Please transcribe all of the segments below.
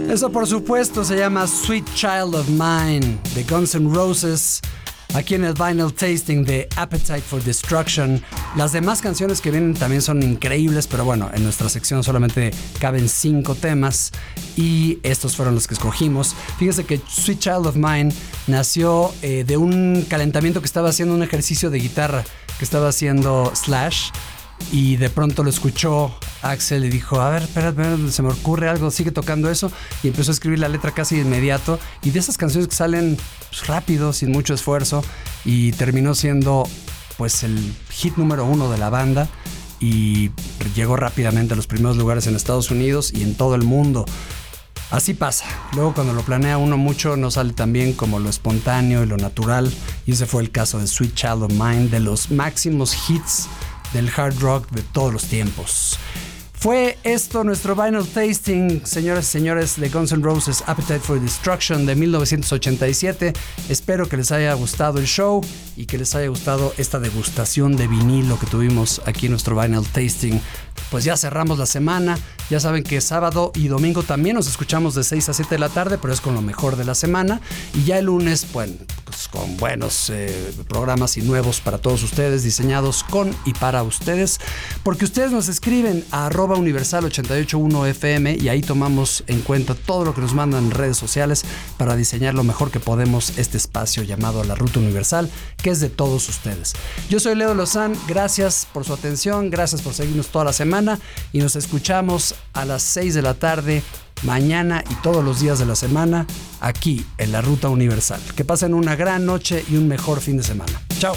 Eso por supuesto se llama Sweet Child of Mine de Guns N' Roses, aquí en el Vinyl Tasting de Appetite for Destruction. Las demás canciones que vienen también son increíbles, pero bueno, en nuestra sección solamente caben 5 temas y estos fueron los que escogimos. Fíjense que Sweet Child of Mine nació de un calentamiento que estaba haciendo, un ejercicio de guitarra que estaba haciendo Slash, y de pronto lo escuchó Axl y dijo, a ver, espera, se me ocurre algo, sigue tocando eso, y empezó a escribir la letra casi de inmediato, y de esas canciones que salen pues, rápido, sin mucho esfuerzo, y terminó siendo pues el hit número 1 de la banda, y llegó rápidamente a los primeros lugares en Estados Unidos y en todo el mundo. Así pasa, luego cuando lo planea uno mucho no sale tan bien como lo espontáneo y lo natural, y ese fue el caso de Sweet Child of Mine, de los máximos hits del hard rock de todos los tiempos. Fue esto nuestro Vinyl Tasting, señoras y señores, de Guns N' Roses Appetite for Destruction de 1987. Espero que les haya gustado el show y que les haya gustado esta degustación de vinilo que tuvimos aquí en nuestro Vinyl Tasting. Pues ya cerramos la semana, ya saben que sábado y domingo también nos escuchamos de 6 a 7 de la tarde, pero es con lo mejor de la semana. Y ya el lunes, bueno, pues con buenos programas y nuevos para todos ustedes, diseñados con y para ustedes, porque ustedes nos escriben a @universal881fm y ahí tomamos en cuenta todo lo que nos mandan en redes sociales para diseñar lo mejor que podemos este espacio llamado La Ruta Universal, que es de todos ustedes. Yo soy Leo Lozán, gracias por su atención, gracias por seguirnos toda la semana y nos escuchamos a las 6 de la tarde mañana y todos los días de la semana aquí en La Ruta Universal. Que pasen una gran noche y un mejor fin de semana. Chao.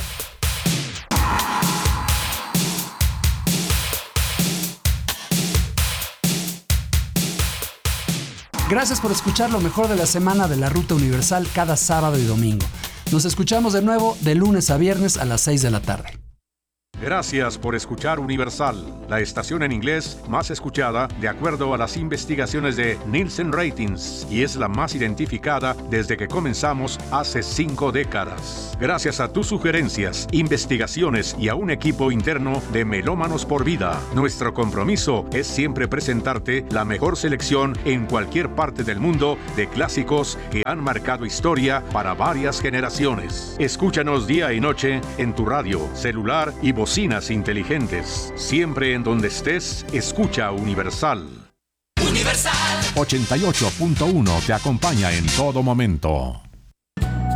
Gracias por escuchar lo mejor de la semana de La Ruta Universal cada sábado y domingo. Nos escuchamos de nuevo de lunes a viernes a las 6 de la tarde. Gracias por escuchar Universal, la estación en inglés más escuchada de acuerdo a las investigaciones de Nielsen Ratings, y es la más identificada desde que comenzamos hace 5 décadas. Gracias a tus sugerencias, investigaciones y a un equipo interno de Melómanos por Vida, nuestro compromiso es siempre presentarte la mejor selección en cualquier parte del mundo de clásicos que han marcado historia para varias generaciones. Escúchanos día y noche en tu radio, celular y bocinas inteligentes. Siempre en donde estés, escucha Universal. Universal 88.1 te acompaña en todo momento.